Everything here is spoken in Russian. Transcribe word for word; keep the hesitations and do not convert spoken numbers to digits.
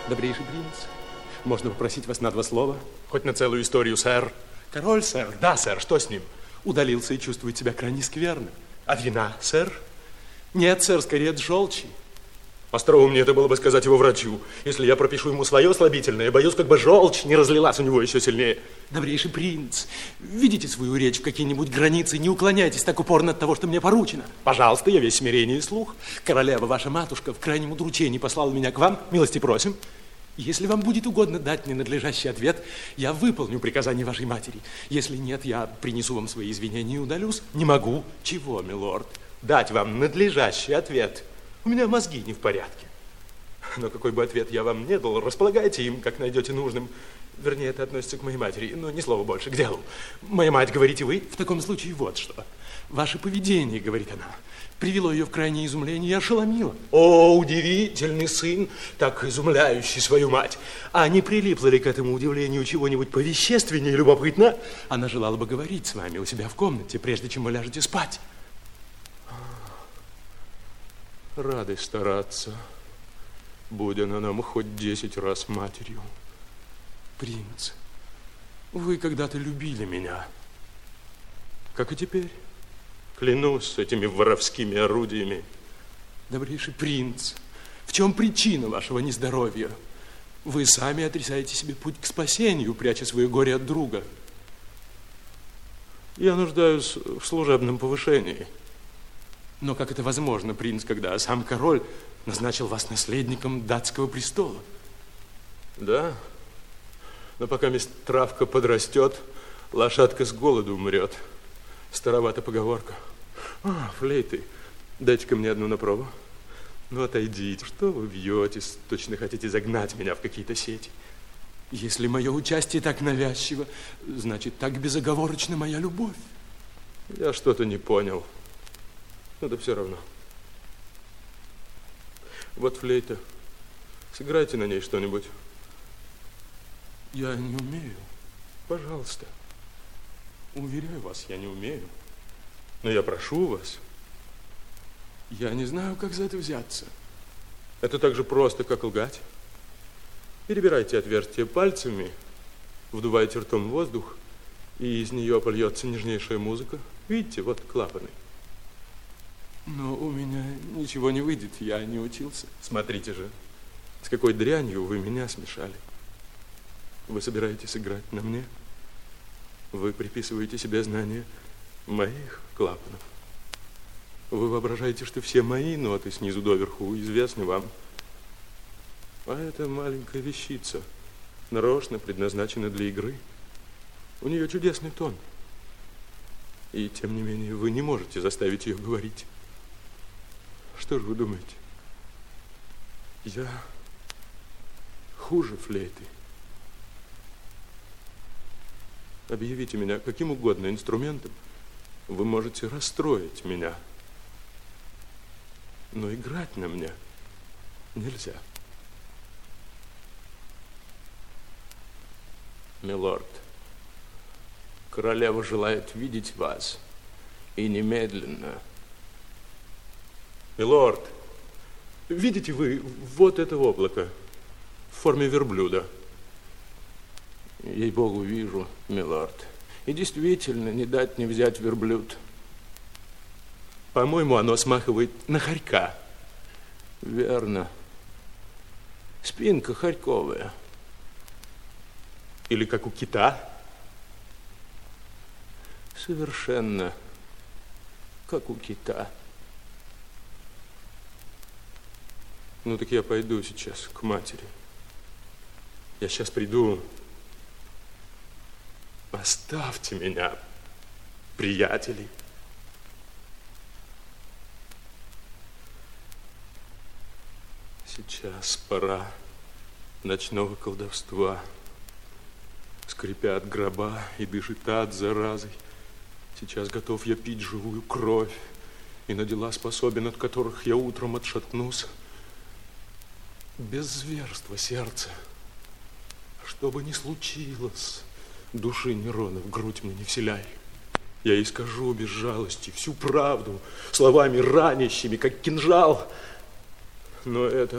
Добрейший принц, можно попросить вас на два слова? Хоть на целую историю, сэр. Король, сэр? Да, сэр, что с ним? Удалился и чувствует себя крайне скверно. От вина, сэр? Нет, сэр, скорее от желчи. Остроумнее это было бы сказать его врачу. Если я пропишу ему свое слабительное, боюсь, как бы желчь не разлилась у него еще сильнее. Добрейший принц, видите свою речь в какие-нибудь границы, не уклоняйтесь так упорно от того, что мне поручено. Пожалуйста, я весь смирение и слух. Королева, ваша матушка, в крайнем удручении послала меня к вам. Милости просим. Если вам будет угодно дать мне надлежащий ответ, я выполню приказание вашей матери. Если нет, я принесу вам свои извинения и удалюсь. Не могу. Чего, милорд? Дать вам надлежащий ответ. У меня мозги не в порядке. Но какой бы ответ я вам не дал, располагайте им, как найдете нужным. Вернее, это относится к моей матери, но ни слова больше, к делу. Моя мать, говорите вы? В таком случае вот что. Ваше поведение, говорит она, привело ее в крайнее изумление и ошеломило. О, удивительный сын, так изумляющий свою мать. А не прилипло ли к этому удивлению чего-нибудь повещественнее любопытно? Она желала бы говорить с вами у себя в комнате, прежде чем вы ляжете спать. Рады стараться, будь она нам хоть десять раз матерью. Принц, вы когда-то любили меня. Как и теперь. Клянусь с этими воровскими орудиями. Добрейший принц, в чем причина вашего нездоровья? Вы сами отрицаете себе путь к спасению, пряча свое горе от друга. Я нуждаюсь в служебном повышении. Но как это возможно, принц, когда сам король назначил вас наследником датского престола? Да, но пока мисс травка подрастет, лошадка с голоду умрет. Старовата поговорка. А, флейты, дайте-ка мне одну на пробу. Ну, отойдите, что вы вьетесь, точно хотите загнать меня в какие-то сети. Если мое участие так навязчиво, значит, так безоговорочна моя любовь. Я что-то не понял. Ну, да все равно. Вот флейта. Сыграйте на ней что-нибудь. Я не умею. Пожалуйста. Уверяю вас, я не умею. Но я прошу вас. Я не знаю, как за это взяться. Это так же просто, как лгать. Перебирайте отверстие пальцами, вдувайте ртом воздух, и из нее польется нежнейшая музыка. Видите, вот клапаны. Но у меня ничего не выйдет, я не учился. Смотрите же, с какой дрянью вы меня смешали. Вы собираетесь играть на мне? Вы приписываете себе знания моих клапанов. Вы воображаете, что все мои ноты снизу доверху известны вам. А эта маленькая вещица нарочно предназначена для игры. У нее чудесный тон. И тем не менее вы не можете заставить ее говорить. Что же вы думаете? Я хуже флейты. Объявите меня каким угодно инструментом, вы можете расстроить меня. Но играть на мне нельзя. Милорд, королева желает видеть вас, и немедленно. Милорд, видите вы вот это облако в форме верблюда? Ей-богу, вижу, милорд. И действительно, не дать не взять верблюд. По-моему, оно смахивает на хорька. Верно. Спинка хорьковая. Или как у кита. Совершенно как у кита. Ну, так я пойду сейчас к матери. Я сейчас приду. Оставьте меня, приятели. Сейчас пора ночного колдовства. Скрипят гроба и дышит ад заразой. Сейчас готов я пить живую кровь, и на дела способен, от которых я утром отшатнусь. Без зверства сердца, что бы ни случилось, души Нерона в грудь мне не вселяй. Я ей скажу без жалости всю правду, словами ранящими, как кинжал. Но это